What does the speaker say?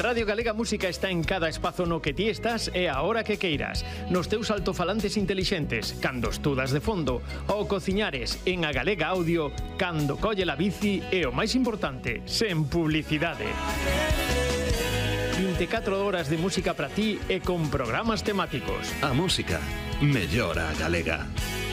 Radio Galega Música está en cada espazo no que ti estás e a hora que queiras. Nos teus altofalantes intelixentes, cando estudas de fondo, ou cociñares en a Galega Audio, cando colle la bici e o máis importante, sen publicidade. 24 horas de música para ti e con programas temáticos. A música mellora a galega.